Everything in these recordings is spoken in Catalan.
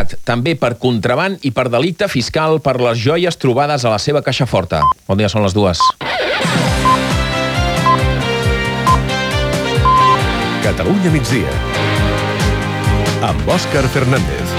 imputat també per contraban i per delicte fiscal per les joies trobades a la seva caixa forta. Bon dia, són les 2. Catalunya migdia amb Òscar Fernández.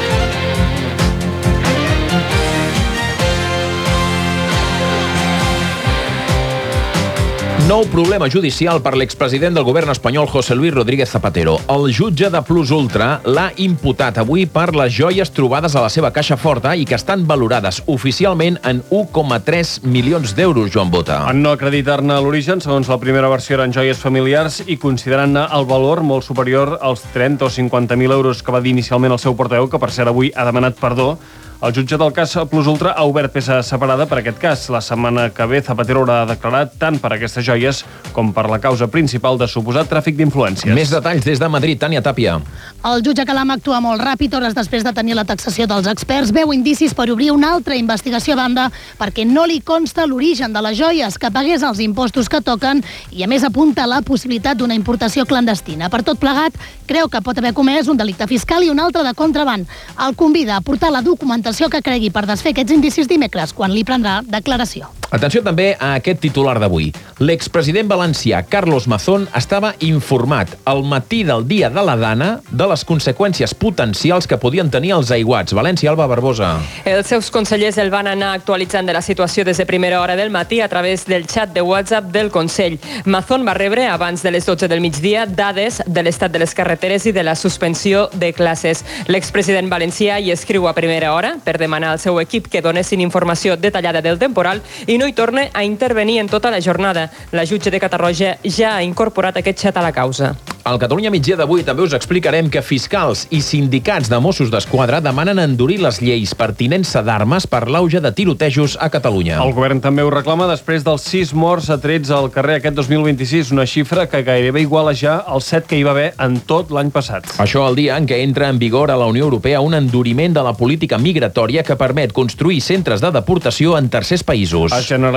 Nou problema judicial per l'expresident del govern espanyol José Luis Rodríguez Zapatero. El jutge de Plus Ultra l'ha imputat avui per les joies trobades a la seva caixa forta i que estan valorades oficialment en 1,3 milions d'euros, Joan Bota. En no acreditar-ne l'origen, segons la primera versió eren joies familiars i considerant-ne el valor molt superior als 30 o 50.000 euros que va dir inicialment el seu portaveu, que per cert avui ha demanat perdó. El jutge del cas Plus Ultra ha obert peça separada per aquest cas. La setmana que ve Zapatero haurà declarat tant per aquestes joies com per la causa principal de suposat tràfic d'influències. Més detalls des de Madrid, Tània Tàpia. El jutge Calam actua molt ràpid, hores després de tenir la taxació dels experts. Veu indicis per obrir una altra investigació a banda perquè no li consta l'origen de les joies, que pagués els impostos que toquen i a més apunta la possibilitat d'una importació clandestina. Per tot plegat, creu que pot haver comès un delicte fiscal i un altre de contraban. El convida a portar la documentació que cregui per desfer aquests indicis dimecres, quan li prendrà declaració. Atenció també a aquest titular d'avui. L'expresident valencià Carlos Mazón estava informat al matí del dia de la Dana de les conseqüències potencials que podien tenir els aiguats. València, Alba Barbosa. Els seus consellers el van anar actualitzant de la situació des de primera hora del matí a través del xat de WhatsApp del Consell. Mazón va rebre, abans de les 12 del migdia, dades de l'estat de les carreteres i de la suspensió de classes. L'expresident valencià hi escriu a primera hora per demanar al seu equip que donessin informació detallada del temporal i no hi torna a intervenir en tota la jornada. La jutge de Catarroja ja ha incorporat aquest xat a la causa. Al Catalunya migdia d'avui també us explicarem que fiscals i sindicats de Mossos d'Esquadra demanen endurir les lleis per tinença d'armes per l'auge de tirotejos a Catalunya. El govern també ho reclama després dels 6 morts a trets al carrer aquest 2026, una xifra que gairebé iguala ja als 7 que hi va haver en tot l'any passat. Això el dia en què entra en vigor a la Unió Europea un enduriment de la política migratòria que permet construir centres de deportació en tercers països.